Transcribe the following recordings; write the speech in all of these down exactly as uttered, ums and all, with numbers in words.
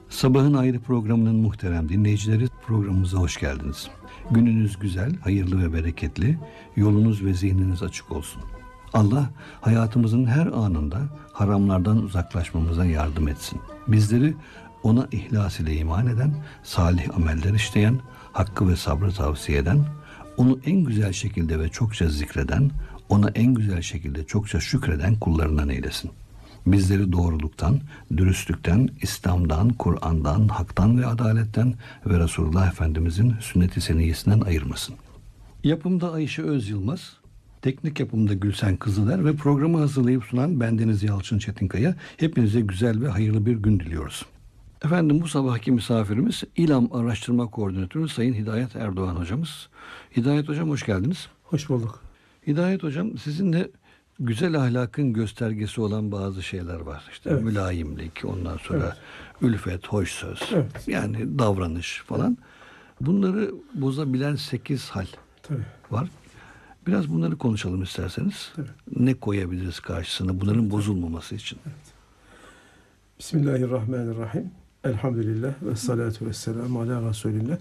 Sabahın Ayrı programının muhterem dinleyicileri, programımıza hoş geldiniz. Gününüz güzel, hayırlı ve bereketli, yolunuz ve zihniniz açık olsun. Allah hayatımızın her anında haramlardan uzaklaşmamıza yardım etsin. Bizleri ona ihlas ile iman eden, salih ameller işleyen, hakkı ve sabrı tavsiye eden, onu en güzel şekilde ve çokça zikreden, ona en güzel şekilde çokça şükreden kullarından eylesin. Bizleri doğruluktan, dürüstlükten, İslam'dan, Kur'an'dan, haktan ve adaletten ve Resulullah Efendimizin sünnet-i seniyyesinden ayırmasın. Yapımda Ayşe Öz Yılmaz, teknik yapımda Gülsen Kızıler ve programı hazırlayıp sunan bendeniz Yalçın Çetinkaya. Hepinize güzel ve hayırlı bir gün diliyoruz. Efendim, bu sabahki misafirimiz İLAM Araştırma Koordinatörü Sayın Hidayet Erdoğan hocamız. Hidayet hocam, hoş geldiniz. Hoş bulduk. Hidayet hocam, sizinle güzel ahlakın göstergesi olan bazı şeyler var. İşte evet. Mülayimlik, ondan sonra evet. ülfet, hoş söz, evet. yani davranış falan. Bunları bozabilen sekiz hal Tabii. var. Biraz bunları konuşalım isterseniz. Tabii. Ne koyabiliriz karşısına bunların Tabii. bozulmaması için? Evet. Bismillahirrahmanirrahim. Elhamdülillah ve salatu ve selamu ala Resulillah.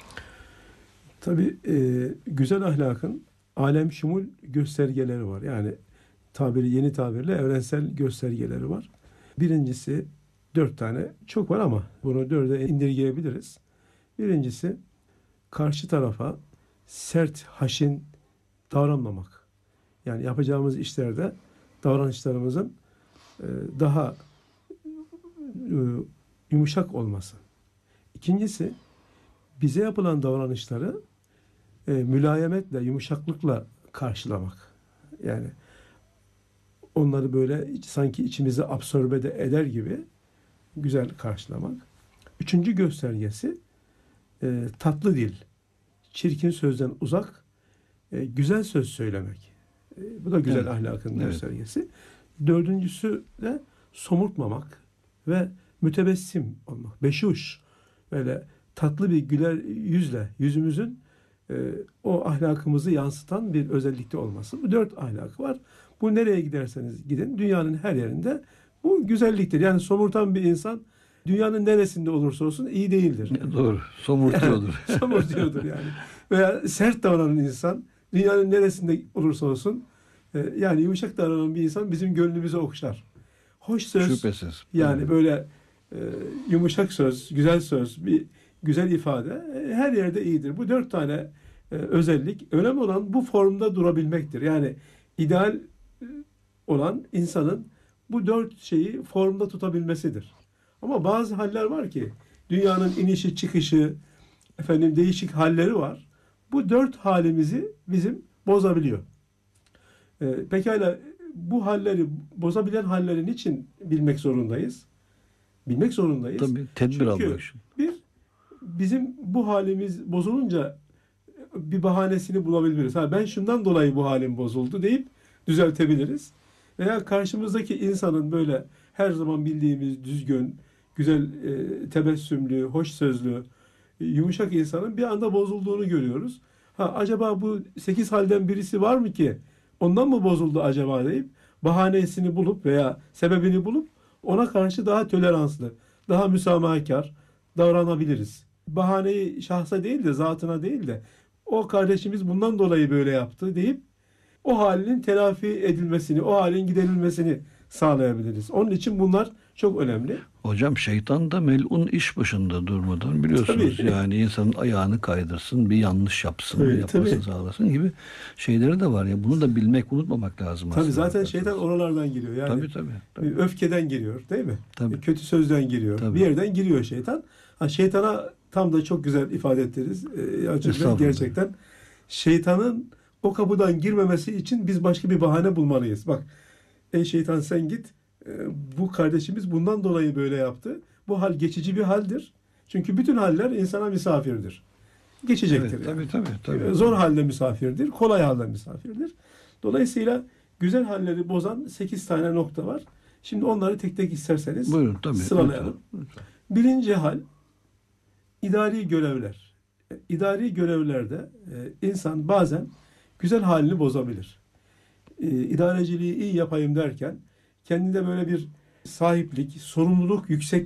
Tabii e, güzel ahlakın alem şumul göstergeleri var. Yani tabiri yeni tabirle evrensel göstergeleri var. Birincisi dört tane, çok var ama bunu dörde indirgeyebiliriz. Birincisi karşı tarafa sert, haşin davranmamak. Yani yapacağımız işlerde davranışlarımızın e, daha e, yumuşak olması. İkincisi bize yapılan davranışları e, mülayemetle, yumuşaklıkla karşılamak. Yani onları böyle sanki içimize absorbe de eder gibi güzel karşılamak. Üçüncü göstergesi e, tatlı dil. Çirkin sözden uzak, e, güzel söz söylemek. E, bu da güzel evet. ahlakın evet. göstergesi. Dördüncüsü de somurtmamak ve mütebessim olmak. Beşuş. Böyle tatlı bir güler yüzle yüzümüzün e, o ahlakımızı yansıtan bir özellikte olması. Bu dört ahlak var. Bu nereye giderseniz gidin dünyanın her yerinde bu güzelliktir. Yani somurtan bir insan dünyanın neresinde olursa olsun iyi değildir. Doğru. Somurtuyordur. Somurtuyordur yani. Veya sert davranan insan dünyanın neresinde olursa olsun e, yani yumuşak davranan bir insan bizim gönlümüzü okşar. Hoş söz. Şüphesiz. Yani evet. böyle e, yumuşak söz, güzel söz, bir güzel ifade e, her yerde iyidir. Bu dört tane e, özellik. Önemli olan bu formda durabilmektir. Yani ideal olan insanın bu dört şeyi formda tutabilmesidir. Ama bazı haller var ki dünyanın inişi çıkışı efendim değişik halleri var. Bu dört halimizi bizim bozabiliyor. Ee, pekala bu halleri bozabilen hallerin için bilmek zorundayız. Bilmek zorundayız. Tabii tedbir almak. Bir, bizim bu halimiz bozulunca bir bahanesini bulabiliriz. Ha, ben şundan dolayı bu halim bozuldu deyip düzeltebiliriz. Veya karşımızdaki insanın böyle her zaman bildiğimiz düzgün, güzel, e, tebessümlü, hoş sözlü, e, yumuşak insanın bir anda bozulduğunu görüyoruz. Ha, acaba bu sekiz halden birisi var mı ki ondan mı bozuldu acaba deyip bahanesini bulup veya sebebini bulup ona karşı daha toleranslı, daha müsamahakar davranabiliriz. Bahaneyi şahsa değil de zatına değil de o kardeşimiz bundan dolayı böyle yaptı deyip o halinin telafi edilmesini, o halin giderilmesini sağlayabiliriz. Onun için bunlar çok önemli. Hocam şeytan da melun iş başında durmadan biliyorsunuz. Tabii. Yani insanın ayağını kaydırsın, bir yanlış yapsın, tabii, bir yapmasın tabii. sağlasın gibi şeyleri de var ya. Bunu da bilmek, unutmamak lazım. Tabii zaten şeytan oralardan giriyor. Yani tabii, tabii, tabii. Öfkeden giriyor değil mi? Tabii. Kötü sözden giriyor. Tabii. Bir yerden giriyor şeytan. Ha, şeytana tam da çok güzel ifade ettiniz. Ee, gerçekten şeytanın o kapıdan girmemesi için biz başka bir bahane bulmalıyız. Bak, ey şeytan sen git. Bu kardeşimiz bundan dolayı böyle yaptı. Bu hal geçici bir haldir. Çünkü bütün haller insana misafirdir. Geçecektir. Evet, yani. Tabii, tabii, tabii. Zor halde misafirdir. Kolay halde misafirdir. Dolayısıyla güzel halleri bozan sekiz tane nokta var. Şimdi onları tek tek isterseniz Buyurun, tabii, sıralayalım. Lütfen, lütfen. Birinci hal idari görevler. İdari görevlerde insan bazen güzel halini bozabilir. İdareciliği iyi yapayım derken kendinde böyle bir sahiplik, sorumluluk yüksek